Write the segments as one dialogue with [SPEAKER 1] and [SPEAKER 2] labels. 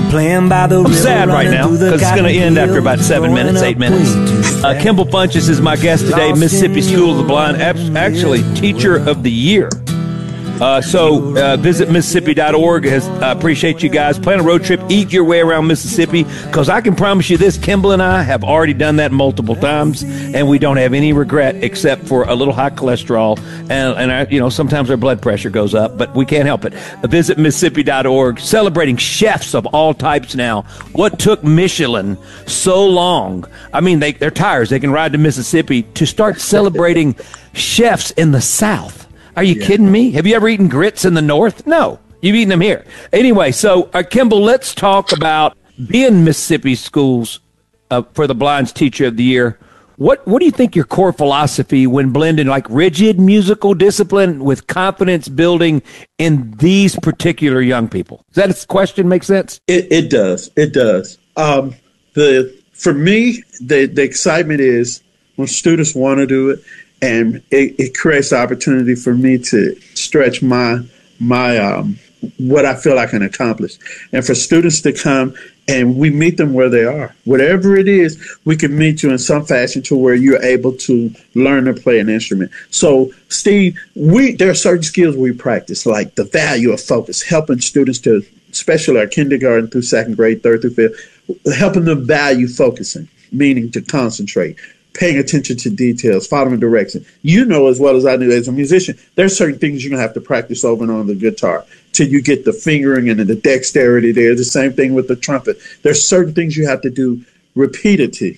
[SPEAKER 1] Playing by the
[SPEAKER 2] I'm sad right now because it's going to end after about 7 minutes, 8 minutes. Kimball Funches is my guest today, Mississippi School of the Blind, actually Teacher of the Year. So visit Mississippi.org. I appreciate you guys. Plan a road trip. Eat your way around Mississippi, because I can promise you this, Kimball and I have already done that multiple times, and we don't have any regret except for a little high cholesterol, and sometimes our blood pressure goes up, but we can't help it. Visit Mississippi.org. Celebrating chefs of all types now. What took Michelin so long? I mean, they're tires. They can ride to Mississippi to start celebrating chefs in the South. Are you kidding me? Have you ever eaten grits in the North? No. You've eaten them here. Anyway, so, Kimball, let's talk about being Mississippi Schools for the Blind's Teacher of the Year. What do you think your core philosophy when blending like rigid musical discipline with confidence building in these particular young people? Does that question make sense?
[SPEAKER 3] It does. It does. For me, the excitement is when students want to do it. And it creates the opportunity for me to stretch my what I feel I can accomplish. And for students to come and we meet them where they are. Whatever it is, we can meet you in some fashion to where you're able to learn to play an instrument. So, Steve, there are certain skills we practice, like the value of focus, helping students to, especially our kindergarten through second grade, third through fifth, helping them value focusing, meaning to concentrate, paying attention to details, following direction. You know as well as I do as a musician, there's certain things you're going to have to practice over and on the guitar till you get the fingering and the dexterity there. The same thing with the trumpet. There's certain things you have to do repetitively.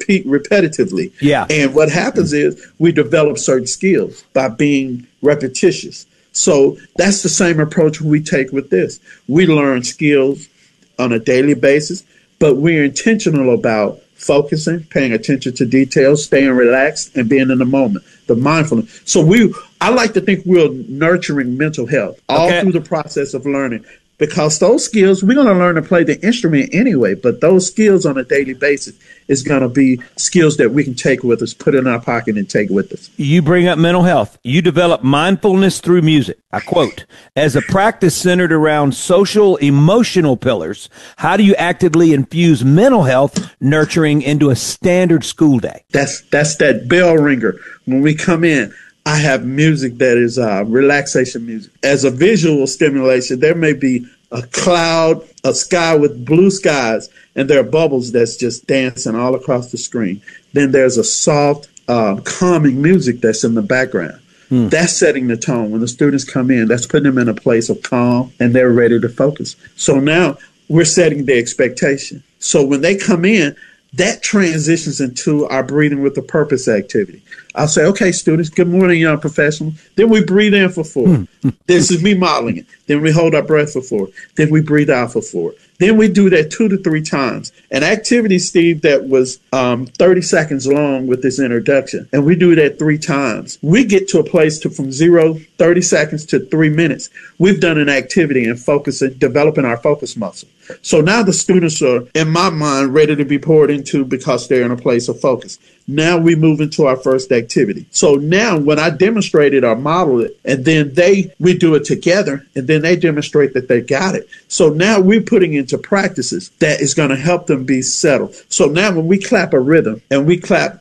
[SPEAKER 2] Yeah.
[SPEAKER 3] And what happens is we develop certain skills by being repetitious. So that's the same approach we take with this. We learn skills on a daily basis, but we're intentional about focusing, paying attention to details, staying relaxed, and being in the moment, the mindfulness. So I like to think we're nurturing mental health all through the process of learning, because those skills, we're going to learn to play the instrument anyway, but those skills on a daily basis is going to be skills that we can take with us, put in our pocket and take with us.
[SPEAKER 2] You bring up mental health. You develop mindfulness through music. I quote, as a practice centered around social, emotional pillars, how do you actively infuse mental health nurturing into a standard school day?
[SPEAKER 3] That's that bell ringer. When we come in, I have music that is relaxation music. As a visual stimulation, there may be a cloud, a sky with blue skies, and there are bubbles that's just dancing all across the screen. Then there's a soft, calming music that's in the background. That's setting the tone. When the students come in, that's putting them in a place of calm, and they're ready to focus. So now we're setting the expectation. So when they come in, that transitions into our breathing with a purpose activity. I'll say, okay, students, good morning, young professionals. Then we breathe in for 4. This is me modeling it. Then we hold our breath for 4. Then we breathe out for 4. Then we do that 2 to 3 times. An activity, Steve, that was 30 seconds long with this introduction, and we do that 3 times. We get to a place from 30 seconds to 3 minutes. We've done an activity and focusing, developing our focus muscle. So now the students are, in my mind, ready to be poured into because they're in a place of focus. Now we move into our first activity. So now when I demonstrated or modeled it, and then we do it together, and then they demonstrate that they got it. So now we're putting into practices that is going to help them be settled. So now when we clap a rhythm and we clap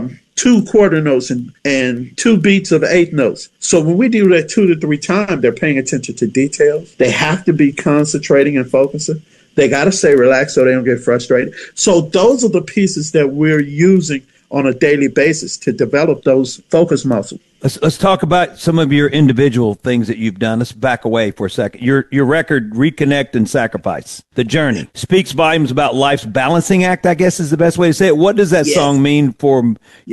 [SPEAKER 3] 2 quarter notes and 2 beats of 8 notes. So when we do that 2 to 3 times, they're paying attention to details. They have to be concentrating and focusing. They got to stay relaxed so they don't get frustrated. So those are the pieces that we're using on a daily basis to develop those focus muscles.
[SPEAKER 2] Let's talk about some of your individual things that you've done. Let's back away for a second. Your record, Reconnect and Sacrifice, The Journey, speaks volumes about life's balancing act, I guess is the best way to say it. What does that song mean for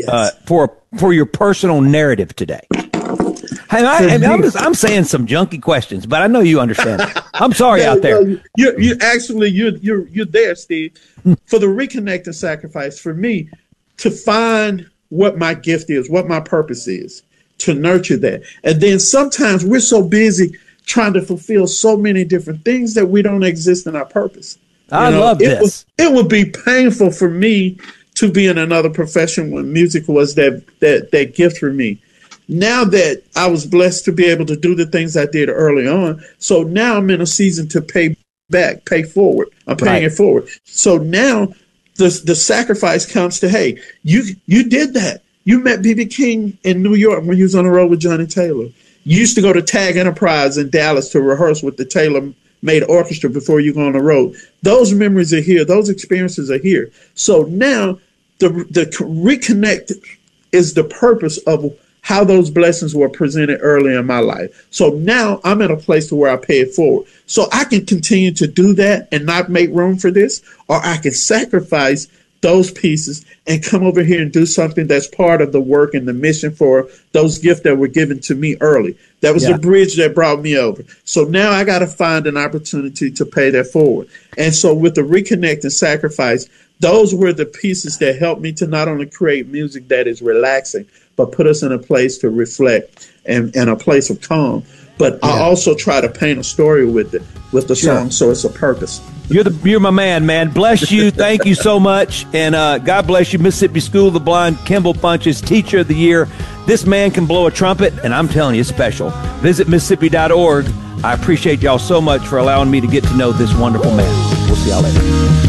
[SPEAKER 2] your personal narrative today? Hey, I'm saying some junky questions, but I know you understand. I'm sorry out there.
[SPEAKER 3] You're there, Steve. For the Reconnect and Sacrifice, for me, to find what my gift is, what my purpose is, to nurture that. And then sometimes we're so busy trying to fulfill so many different things that we don't exist in our purpose.
[SPEAKER 2] I love this.
[SPEAKER 3] It would be painful for me to be in another profession when music was that gift for me. Now that I was blessed to be able to do the things I did early on, so now I'm in a season to pay back, pay forward. I'm paying it forward. So now the sacrifice comes to, hey, you did that. You met B.B. King in New York when he was on the road with Johnny Taylor. You used to go to Tag Enterprise in Dallas to rehearse with the Taylor-made orchestra before you go on the road. Those memories are here. Those experiences are here. So now the reconnect is the purpose of how those blessings were presented early in my life. So now I'm at a place to where I pay it forward. So I can continue to do that and not make room for this, or I can sacrifice those pieces and come over here and do something that's part of the work and the mission for those gifts that were given to me early. That was the bridge that brought me over. So now I got to find an opportunity to pay that forward. And so with the reconnect and sacrifice, those were the pieces that helped me to not only create music that is relaxing, but put us in a place to reflect and a place of calm. But I also try to paint a story with it, with the song, so it's a purpose.
[SPEAKER 2] You're my man. Bless you. Thank you so much. And God bless you, Mississippi School of the Blind, Kimball Funches, Teacher of the Year. This man can blow a trumpet, and I'm telling you, it's special. Visit Mississippi.org. I appreciate y'all so much for allowing me to get to know this wonderful man. We'll see y'all later.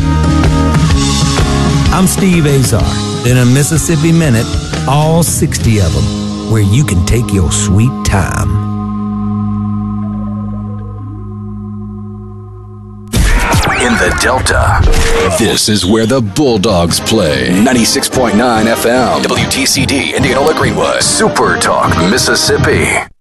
[SPEAKER 1] I'm Steve Azar. In a Mississippi Minute, all 60 of them, where you can take your sweet time.
[SPEAKER 4] In the Delta, this is where the Bulldogs play. 96.9 FM, WTCD, Indianola Greenwood, Super Talk, Mississippi.